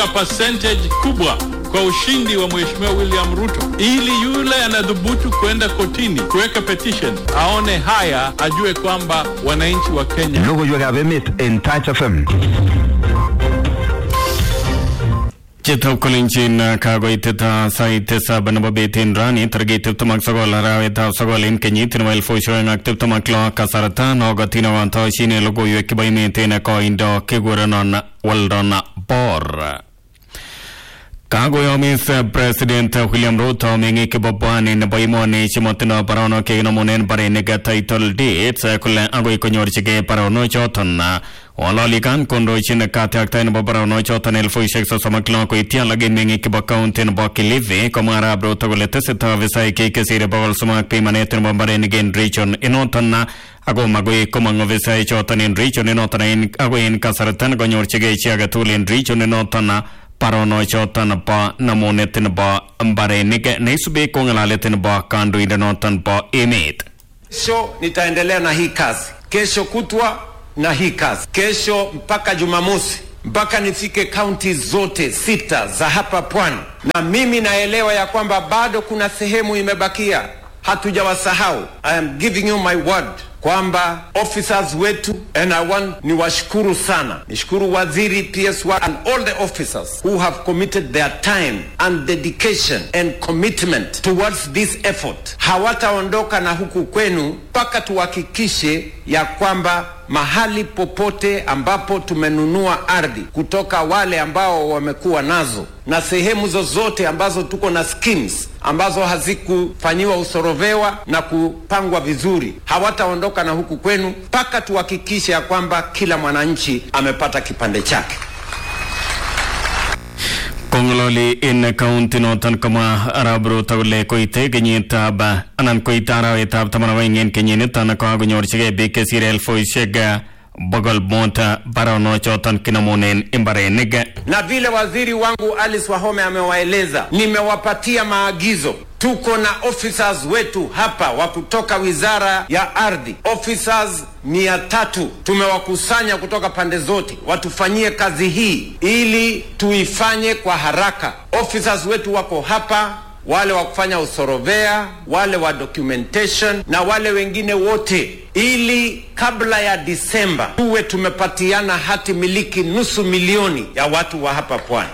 kuweka percentage kubwa kwa ushindi wa Mheshimiwa William Ruto, ili yule anadhubutu kwenda kotini kuweka petition aone haya, ajue kwamba wananchi wa Kenya. Logo yo gabemet en Touch FM. Chitau Kolinchin Kagoiteta Saitesa Banababetin Rani Targeted to Maxagola Raveta Sagolin Kenyitin while for showing active to Maclaw Kasaratan or Gatina Wantoshine logo Yuki maintain a coin do Kiguran Waldona Bor. Kagoyomis President William Ruto mingi kiboban in Boimoni Chimotino Parano Kenomonen Barenega title dates Kulan Agoi Konyorchige Parano Choton. Walalikan Kondochin Katakta in Bobarano Choton El Fushek Somaklan Koitia again mingi kibakount in Bokilive, Komara Brotogoletesita Visai Kesire Bawal Sumak Pimanet and Bombaren again region in Otana. Ago Magui Komang Visai Choton in region in Otana in Agoin Kasaratan Gonyorchige Chiagatul in region in Otana. Parono chotan pa namonetin ba ambare nige neisube kongalaletin ba kandu idanotan pa emit. Kesho nitaendelea na hii kazi. Kesho kutwa na hii kazi. Kesho mpaka Jumamosi. Mpaka nifike county zote 6 za hapa Pwani. Na mimi naelewa ya kwamba bado kuna sehemu imebakia. Hatujawasahau. I am giving you my word. Kwamba officers wetu, and I want niwashukuru sana. Nishukuru waziri PS1 and all the officers who have committed their time and dedication and commitment towards this effort. Hawataondoka na huku kwenu mpaka tuhakikishe ya kwamba mahali popote ambapo tumenunua ardhi kutoka wale ambao wamekuwa nazo na sehemu zozote ambazo tuko na schemes ambazo hazikufanyiwa usorovewa na kupangwa vizuri, hawataondoka na huku kwenu mpaka tuhakikishe ya kwamba kila mwananchi amepata kipande chake. Kongololi in county notan kama arabro tawle koite genyita ba anan koitara etab tamana ingen kenyita na ko agonyorchige bike sirel foishega bagal monta barano chotan kinamonen imbare nige. Na vile waziri wangu Alice Wahome amewaeleza, nimewapatia maagizo. Tuko na officers wetu hapa wa kutoka Wizara ya Ardhi, officers 300 tumewakusanya kutoka pande zote watufanyie kazi hii ili tuifanye kwa haraka. Officers wetu wako hapa, wale wa kufanya usorovea, wale wa documentation na wale wengine wote, ili kabla ya Disemba tuwe tumepatiana hati miliki 500,000 ya watu wa hapa Pwani.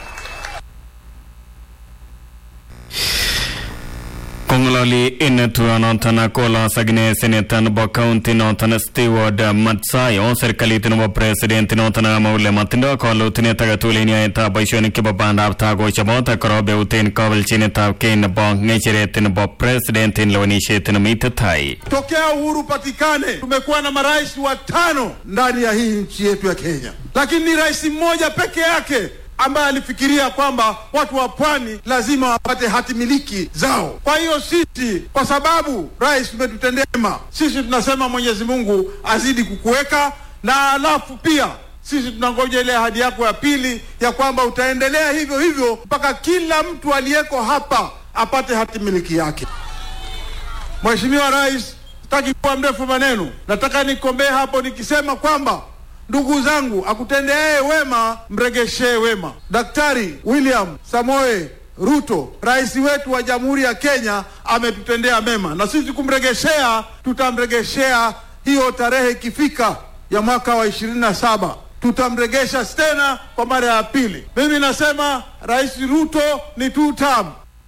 Kongololi in Tuanotana Kola Sagne Senetan Bo County Notana Steward Matsayo Serkali Tino President Notana Maule Matindo Kolo Tineta Tulinia eta Baishoni Kibabanda Aftago Chabota Korobe Utin Kowel Chineta Kane Bong Nature Bo President in Lonishe Tinomita Tai. Tokea uhuru patikane tumekuwa na marais 5 ndani ya hii nchi yetu ya Kenya. Lakini ni rais mmoja peke yake ambaye alifikiria kwamba watu wa Pwani lazima wapate hati miliki zao. Kwa hiyo sisi, kwa sababu rais umetutendea mema, sisi tunasema Mwenyezi Mungu azidi kukuweka, na alafu pia sisi tunangoja ile ahadi yako ya pili ya kwamba utaendelea hivyo hivyo mpaka kila mtu aliyeko hapa apate hati miliki yake. Mheshimiwa Rais, sitaki kuwa mrefu maneno, nataka nikombee hapo nikisema kwamba ndugu zangu, akutendee wema mregeshee wema. Daktari William Samoei Ruto, rais wetu wa Jamhuri ya Kenya, ametutendea mema, na sisi kumregeshea, tutamregeshea hiyo tarehe ikifika ya mwaka wa 27. Tutamregesha tena kwa mara ya pili. Mimi nasema Rais Ruto ni 2 term.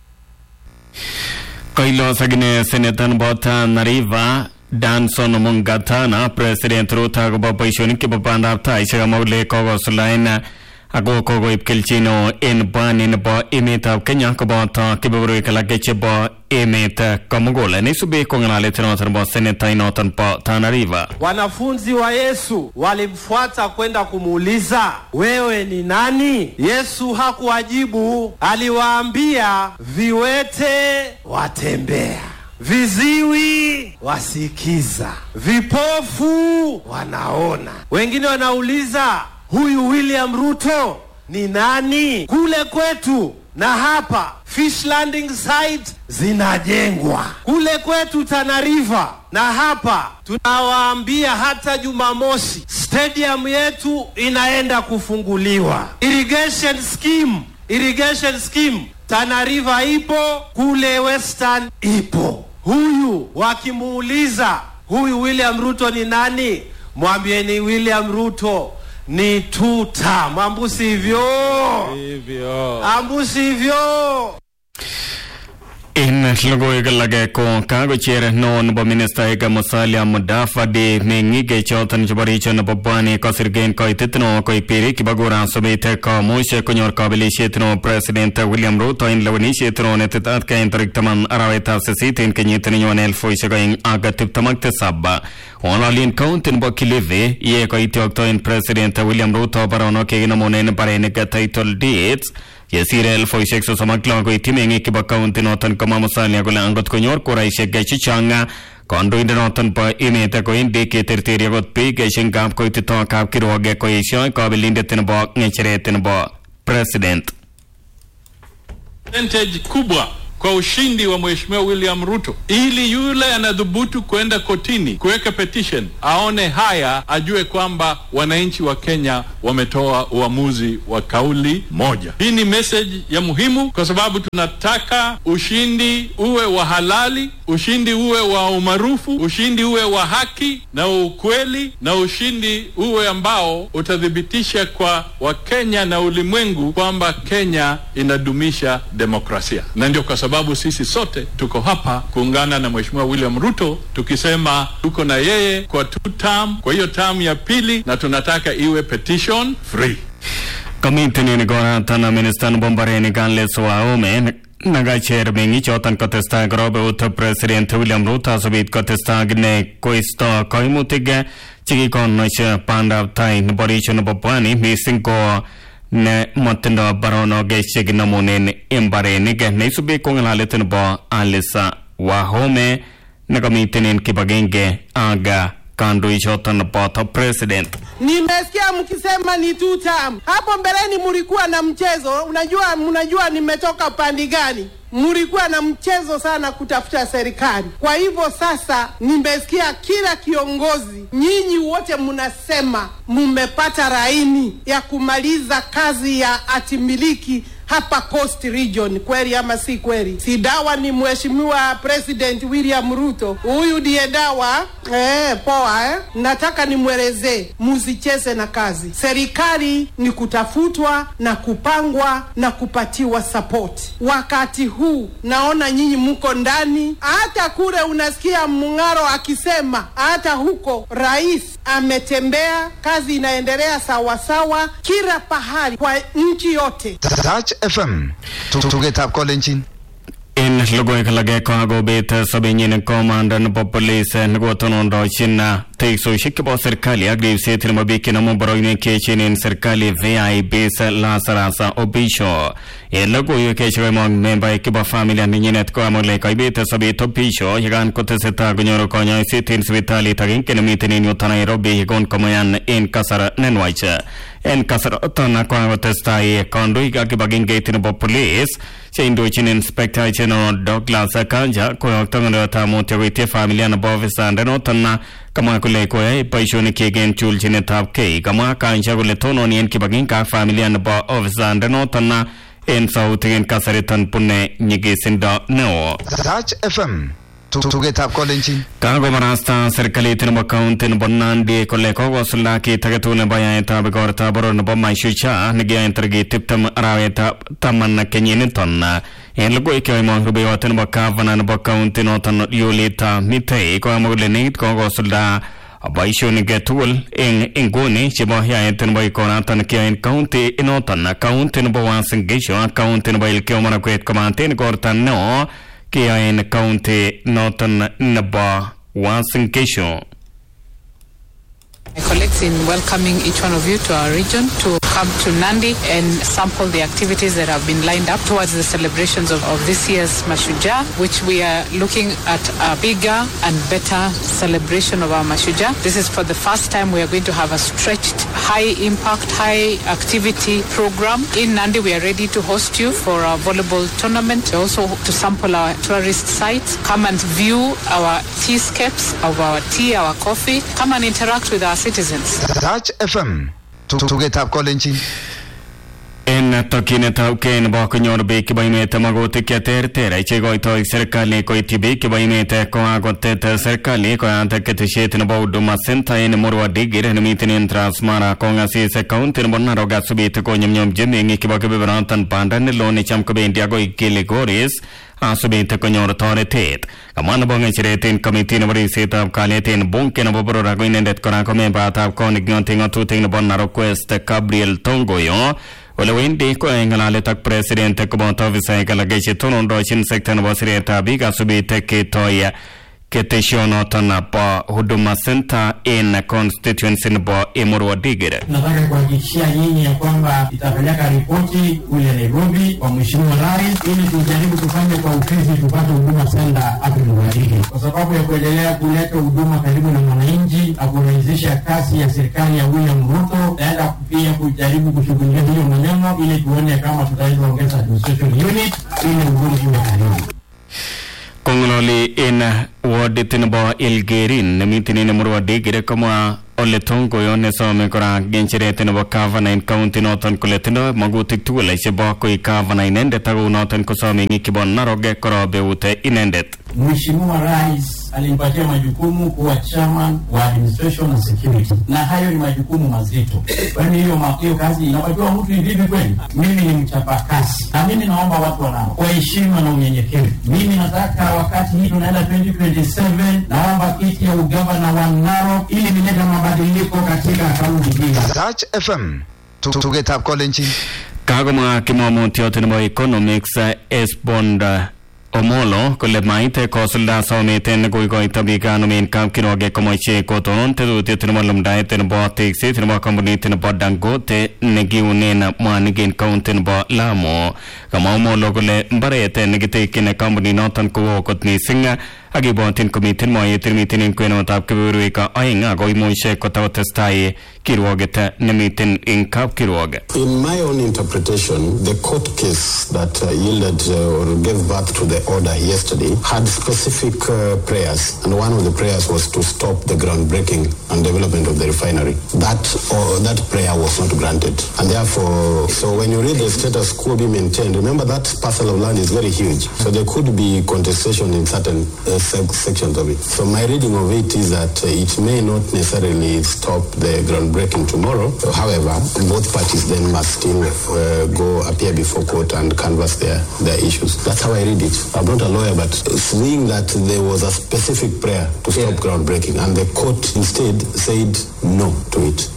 Kailo Sagne Senetan Bota Nariva Danson Mungatana President Ruto Babaishoni Kibabanda Taisha Maule Kogo Sulaina Ago Kogo Ipkelchino in Ban in Ba Imita Kenya Kabata Kiburu Kalakeche Ba Imita Kamugola Nisube Kongalale Tenotan Ba Seneta Inotan Pa Tanariva. Wanafunzi wa Yesu walimfuata kwenda kumuuliza, wewe ni nani? Yesu hakuwajibu, aliwaambia viwete watembea, viziwi wasikiza, vipofu wanaona. Wengine wanauliza, huyu William Ruto ni nani? Kule kwetu na hapa fish landing site zinajengwa kule kwetu Tana River, na hapa tunawaambia hata Jumamosi stadium yetu inaenda kufunguliwa. Irrigation scheme Tana River ipo, kule Western ipo. Huyu wakimuuliza huyu William Ruto ni nani, mwambieni William Ruto ni 2 term. Ambusi hivyo. In logoy galage ko kago chere non bo minister ega Musalia Mudavadi mengige chotan jabari chon bobani ko sirgen ko itno ko ipiri ki bagura sobete ko moshe konyor kabili shetno president William Ruto in lawani shetno netat ka interiktaman araweta sesitin kenyitni yonel foishaga agatip tamakte sabba onalin countin bo kileve ye ko itiokto in president William Ruto barono ke namonen parene ka title deeds Yesirel foisexo samakla ko itimenge ki bakaunti notan kama Musalia ko langot konyor ko raise gachi changa kondo indenotan pa imeta ko indi ke terteria got pe geshin gap ko itito kap kiroge ko isyo ko belinde tenbo ngechere tenbo president. Percentage kubwa kwa ushindi wa Mheshimiwa William Ruto, ili yule anadhubutu kwenda kotini kuweka petition aone haya, ajue kwamba wananchi wa Kenya wametoa uamuzi wa kauli moja. Hii ni message ya muhimu, kwa sababu tunataka ushindi uwe wa halali, ushindi uwe wa umaarufu, ushindi uwe wa haki na ukweli, na ushindi uwe ambao utadhibitisha kwa Wakenya na ulimwengu kwamba Kenya inadumisha demokrasia. Na ndio kwa sababu sisi sote tuko hapa kuungana na Mheshimiwa William Ruto tukisema tuko na yeye kwa 2 term, kwa hiyo term ya pili, na tunataka iwe petition free. Committee ni gora tana minister bombare ni ganle soaome naga chair bengi chotan kotesta grobe ut president William Ruto subit kotesta gne koisto koimutige chigi kon noche panda tai borichon bopani missing ko ne matindo barono geshe gnamonen embare nige ne subi kongalaletin bo alisa wahome na committee kibagenge aga kandu ichotan pata president. Nimesikia mkisema ni 2 term. Hapo mbeleni mulikuwa na mchezo. Mnajua nimetoka pandi gani? Mulikuwa na mchezo sana kutafuta serikali. Kwa hivyo sasa nimesikia kila kiongozi, nyinyi wote mnasema mmepata raini ya kumaliza kazi ya atimiliki hapa Coast Region. Kweli ama si kweli? Si dawa ni Mheshimiwa President William Ruto. Huyu ndiye dawa. Poa. Nataka nimwelezee, msicheze na kazi. Serikali ni kutafutwa na kupangwa na kupatiwa support. Wakati huu naona nyinyi mko ndani. Hata kule unasikia Mungaro akisema hata huko rais ametembea, kazi inaendelea sawa sawa kila pahali kwa nchi yote. Touch FM tugetap kolenchin in logoy kalage ko go beta sabinyin commander police ngoton do china teiso shikbo serikali agri setin mabiki na mboroine kechinin serikali VIB la sarasa obisho e logoy kecho mo member kiba family ninyinet ko amole kai beta sabito pisho yagan koteseta gonyoro konya setin svitali tagin kenomiten in Nairobi gon komayan in kasara nenwaicha en kasara tona ko testai kondui gakibagin gate no police Indochin Inspector General Douglas Kanja ko tangana ta motivate family and office and no tanna kama kule ko e paishoni kegen chulchine tap ke kama kanja kule tono ni en kibagin ka family and office and no tanna en sautin kasaritan punne nyigi sinda no Touch FM tugetap kolenchin kago marasta serikali tin countin bonnandi kolle ko gosulla ki tagatune bayata be gorta boron bomma shucha nigi entergi tiptam araweta tamanna kenyin tonna en logo ikay mo rube waten bakavana no countin otan yulita mitay ko amole nit ko gosulla abaishoni getul en ingoni chibo ya enten boy konatan ki en county inotan countin bo wansin gesho countin boy ke omana ko et komanten gortan no Kia in county northern Naba Wansinkisho. My colleagues in welcoming each one of you to our region to come to Nandi and sample the activities that have been lined up towards the celebrations of this year's Mashujaa, which we are looking at a bigger and better celebration of our Mashujaa. This is for the first time we are going to have a stretched high impact, high activity program. In Nandi, we are ready to host you for our volleyball tournament. Also to sample our tourist sites. Come and view our teascapes of our tea, our coffee. Come and interact with our citizens. Touch FM. Tugetap kolenjin. En tokinetab kei nebo konyor biik chebo emet magutik cheterter cheikoitoi serikali koityi biik chebo emet kokakotet serikali koyat ketesiet nebo Huduma Center en Murwa Digir nemiten en Transmara kongasis county nebo Narok asubit konyumnyumchi meng'ik chebo kebeberoton banda neloo necham kobendi akoi Kilgoris asubit konyor toretet. Kamwa nebo ng'echeret en komiti nebo ribsetab kalyet en bunge nebo boror ako inendet kora ko membatab konik ng'ote ng'atutik nebo Narok West Gabriel Tongoyo ole wendi ko ng'alalet ak president koboto ofisaek alak chetonondochin sekta nebo siretab biik asubit ketoi keteshonoton po Huduma Center in constituency nebo Murwa Digir. Nataka kuhakikishia nyinyi ya kwamba itapeleka ripoti kule Nairobi kwa Mheshimiwa Rais ili tujaribu kufanya kwa ofisi tupate Huduma Center hapo Murwa Digir. Kwa sababu ya kuendelea kuleta huduma karibu na mwananchi na kurahisisha kazi ya serikali ya William Ruto, naenda pia kujaribu kushughulikia hiyo maneno ili tuone kama tutaweza ongeza administration unit ili huduma iwe karibu. Kongololi in ward tinbo Ilgerin nemiten en Murwa Digir kama ole Tongoyo nesome kora gencheret nebo Gavana in county noton kole tindo magutik tugul chebo koi Gavana inendet ako noton kosome ng'ik chebo Narok korobeute inendet. Mheshimiwa Rais alimpatia majukumu kuwa chairman wa administration and security, na hayo ni majukumu mazito. Kwani hiyo kazi inapatiwa mtu hivi kweli? Mimi ni mchapakazi na mimi naomba watu wanao kwa heshima na unyenyekevu. Mimi nataka wakati hii tunaenda 2027 naomba kiti ya ugavana wa Narok ili nilete mabadiliko katika kaunti hii. Touch FM. Tugetap kolenjin. Kagomwa kimomutiot nebo economics Esbond Omolo kole maite kosulda someten koikoito biik anomen kapkiroge komoche kotonon tetutiet nebo lumdaet nebo tekset nebo kampunit nebo Dangote nekiunen mwanik en county nebo Lamu. Kamwa Omolo kole mbaret nekitekyin kampunit noton kowo kot missing ak ibotin komiten moet nemiten en kwenutab kebeberwek oeng ako imuche kotakotestai kirwoget nemiten en kapkirwoge. In my own interpretation, the court case that yielded or gave birth to the order yesterday had specific prayers, and one of the prayers was to stop the groundbreaking and development of the refinery. That prayer was not granted, and therefore, so when you read the status quo be maintained, remember that parcel of land is very huge, so there could be contestation in certain sections of it. So my reading of it is that it may not necessarily stop the groundbreaking tomorrow. However, both parties then must still go appear before court and canvass their issues. That's how I read it. I'm not a lawyer, but seeing that there was a specific prayer to stop groundbreaking and the court instead said no to it.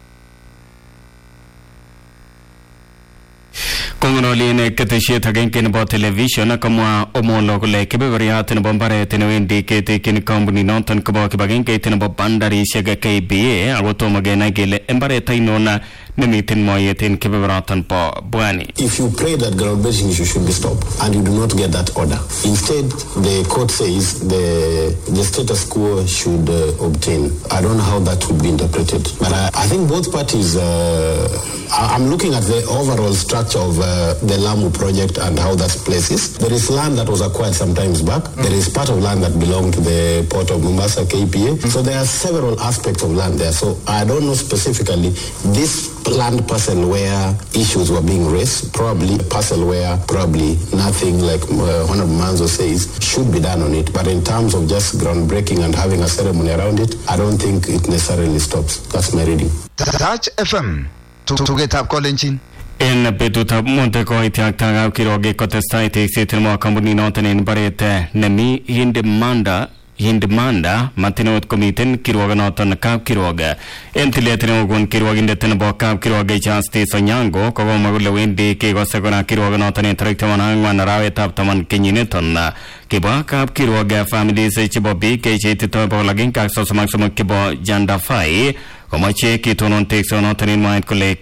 Kongololi ketesiet agenge nebo television kamwa Omolo kole kebeberiat nebo mbaret newendi ketekyin kampunit noton kobo kibagengeit nebo bandarisiek KBA ako tomo kenai kele mbaret ainon nemiten moet en kebeberoton po Bwani. If you pray that groundbreaking should be stopped and you do not get that order, instead the court says the status quo should obtain. I don't know how that would be interpreted, but I think both parties. I'm looking at the overall structure of the Lamu project and how that place is. There is land that was acquired some times back. There is part of land that belonged to the port of Mombasa KPA. So there are several aspects of land there. So I don't know specifically this land parcel where issues were being raised, probably a parcel where probably nothing like Honorable Manzo says should be done on it. But in terms of just groundbreaking and having a ceremony around it, I don't think it necessarily stops. That's my reading. Touch FM. Tugetap kolenjin. En betutab monte koitiaktakab kiroge kotestai tekset nebo kampunit noton en baret nemi Hindimanda matinot komiten kirwogenoton kapkirwoge. En tilet neokon kirwogindet nebo kapkirwoge Justice Onyango kokomwa kole wendi kekose kora kirwogenoton en tarik 14 arawetab 10 kenyiniton. Kibo kapkirwoge families chebo biik cheititoi 133 kibo Jandafai komoche kitonon teksonoton en mwaet kole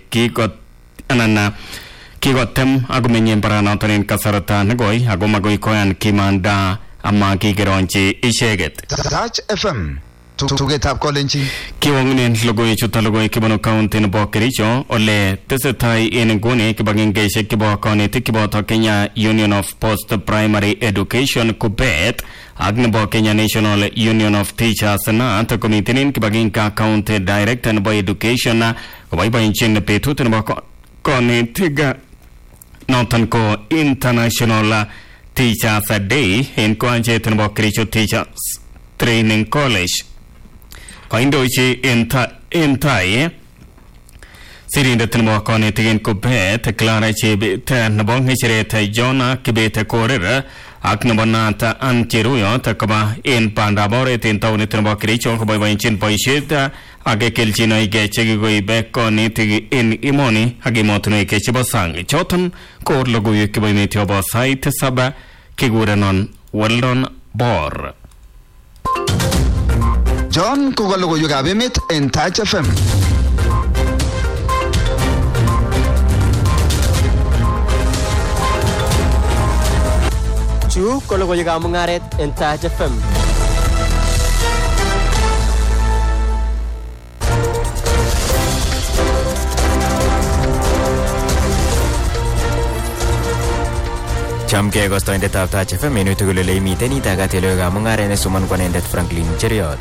kikotem akomenye mbaranoton en kasarta nekoi ako makoi koyan kimanda ama kigeronchi icheket. Touch FM. tugetab kolenjin. Kiwangunen logoiwek chuton logoiwek kibunu county nebo Kericho ole tesetai en nguni kibagengeisiek chebo konetik cheboto Kenya Union of Post Primary Education KUPPET ak nebo Kenya National Union of Teachers NAT komiten kibagenga county director nebo education koboiboenjin betut nebo konetik noton ko International Teachers Day en kiwanjet nebo Kericho Teachers Training College. Koindochi en tai sirindet nebo konetik en KUPPET Clara Chebet nebo ng'echeret John Kibet Korir ak nebo NAT Ann Cheruyot koba en bandab oret en taonit nebo Kericho koboiboenjin boisiet ak kelchinoik chekikoibe konetik en emoni ak emotinwek chebo sang. Choton ko logoiwek chebo emet yobo sait tisab kikurenon Weldon Bor. John koka logoiwekab emet en Touch FM. Chu ko logoiwekab mung'aret en Touch FM. Chamke kostoindetab Touch FM en tugul ole imiten itagat logoiwekab mung'aret nesoman kwanendet Franklin Cheriot.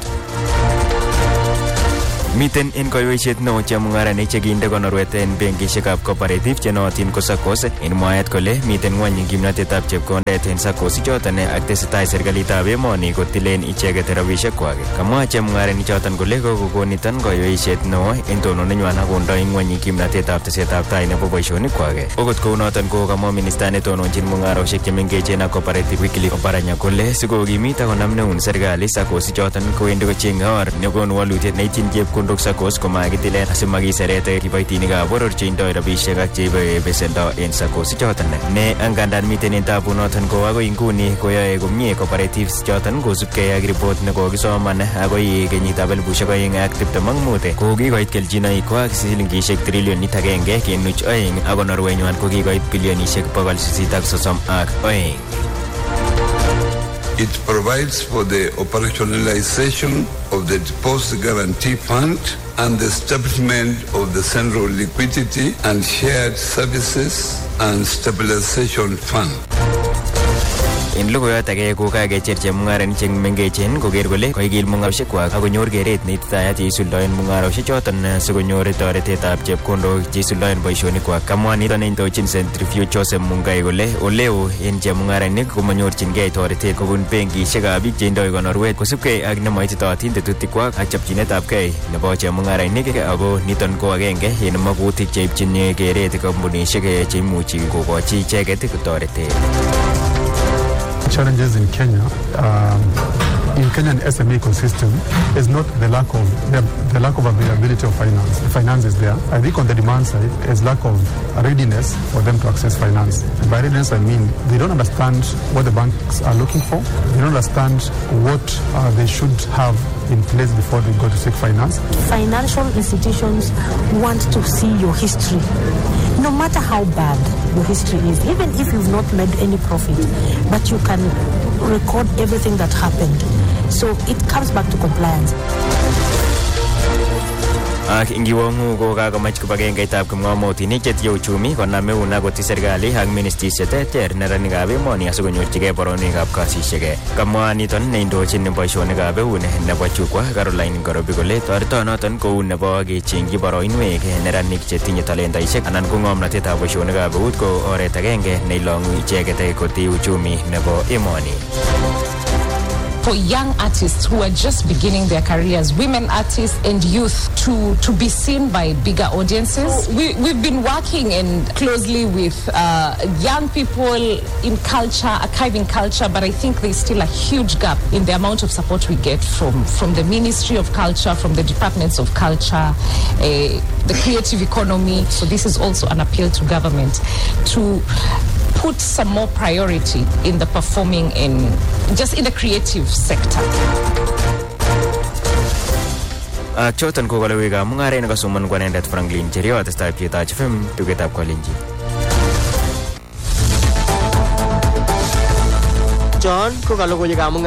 Miten en koiwesiet neo chemung'aranik chekinde konorwet en benkisiekab cooperative chenootin ko SACCOs en mwaet kole miten ngwony kimnotetab chepkondet en SACCOs ichoton ak tesetai serikalitab emoni kotilen icheket rabisiekwak. Kamwa chemung'aranik choton kole kokoniton koiwesiet neo en tononenywan ak kondoi ngwony kimnotetab tesetab tai nebo boisionikwak. Okot kounoton ko kamwa minista netononjin mung'arosiek chemengechen ak cooperative Wycliffe Oparanya kole sikokimit ak konam neun serikali SACCOs ichoton kowendi kocheng'e or nekonu walutiet neityin chepkondok SACCOs komakitilen asimakiseret kiboitinikab boror cheindoi rabisiek ak cheibe besendo en SACCOs ichoton. Ne angandan miten en tabunoton ko agoi nguni koyoe komie cooperatives choton kosubkei ak report nekokisoman agoi kenyitab 2025 ko kikoit kelchinoikwak silingisiek trilionit 1.2 ak konorwenywan ko kikoit bilionisiek 832. It provides for the operationalization of the Deposit Guarantee Fund and the establishment of the Central Liquidity and Shared Services and Stabilization Fund. En logoiyot age ko kakecher chemung'aranik chemengechen koker kole koigil mung'arosiekwak ak konyor keret neititayat cheisuldoen mung'arosiek choton sikonyor toretetab chepkondok cheisuldoen boisionikwak. Kamwa niton neindochin Centrifuge Joseph Mungai kole oleo en chemung'aranik komanyorchingei toretet kobun benkisiekab biik cheindoi konorwet kosubkei ak nemoititotin tetutikwak ak chopchinetabgei nebo chemung'arainik ako niton ko agenge en magutik cheipchin keret kampunisiek cheimuchi kokochi icheket toretet. Challenges in Kenya, in Kenyan SME ecosystem, is not the lack of availability of finance. The finance is there. I think on the demand side, is lack of readiness for them to access finance. By readiness, I mean they don't understand what the banks are looking for. They don't understand what they should have in place before they go to seek finance. Financial institutions want to see your history. No matter how bad your history is, even if you've not made any profit, but you can record everything that happened. So it comes back to compliance. Ak ingiwongu ko kakomach kibagengeitab kipng'omotinik chetiye uchumi konam eun akot serikali ak ministrisiek cheterter neranikab emoni asikonyorchigei boroinwekab kasisiek. Kamwa niton neindochin boisionikab eun nebo Chukwa Caroline Ngorobi kole toretonoton kou nebo kechengchi boroinwek neranik chetinye talentaisiek anan ko ng'omnotetab boisionikab eut ko oret agenge neilong'u icheket kotii uchumi nebo emoni. For young artists who are just beginning their careers, women artists and youth to be seen by bigger audiences. We've been working closely with young people in culture, archiving culture, but I think there's still a huge gap in the amount of support we get from the Ministry of Culture, from the Departments of Culture, the creative economy. So this is also an appeal to government to put some more priority in the performing in the creative sector. Choton ko kalawekab mung'aret nekasuman kwanendet Franklin Cheriot testai Touch FM tugetab Kolenjin. John ko kalawekab